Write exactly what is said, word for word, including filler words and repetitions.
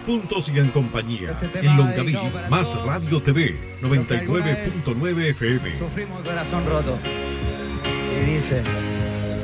juntos y en compañía. Este tema En Longaví, dedicado para Más todos Radio T V, noventa y los que alguna nueve punto nueve F M. Sufrimos el corazón roto. Y dice...